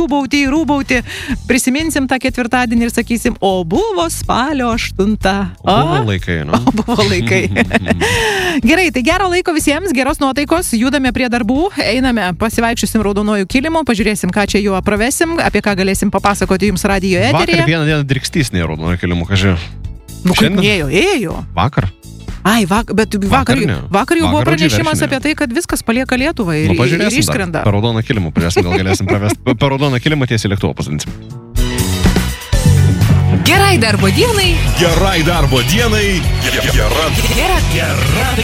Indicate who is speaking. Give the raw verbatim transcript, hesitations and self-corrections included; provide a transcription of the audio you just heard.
Speaker 1: siūbauti, rūbauti. Prisiminsim tą ketvirtadienį ir sakysim, o buvo spalio aštunta.
Speaker 2: O buvo laikai, nu.
Speaker 1: O buvo laikai. Gerai, tai gero laiko visiems, geros nuotaikos, judame prie darbų, einame, pasivaikščiosim raudonuoju kilimu, pažiūrėsim, ką čia juo pravesim, apie ką galėsim papasakoti jums radijo eteryje.
Speaker 2: Vakar vieną dieną drikstys nėjo raudonuoju kilimu, kažkai.
Speaker 1: Nu, kaip nėjo, ėjo.
Speaker 2: Vakar?
Speaker 1: Ai, vak, bet vakar,
Speaker 2: Vakar ne.
Speaker 1: vakar jau
Speaker 2: Vakar
Speaker 1: buvo
Speaker 2: Rodži
Speaker 1: pranešimas
Speaker 2: veršinė.
Speaker 1: apie tai, kad viskas palieka Lietuvą ir,
Speaker 2: Nu,
Speaker 1: ir
Speaker 2: pažiūrėsim
Speaker 1: išskrenda.
Speaker 2: dar. Per raudoną kilimą pradėsim, gal galėsim pravesti. Per raudoną kilimą tiesiai lėktuvą pasodinsim.
Speaker 3: Gerai darbo dienai.
Speaker 4: Gerai darbo dienai. Gera, gera, gera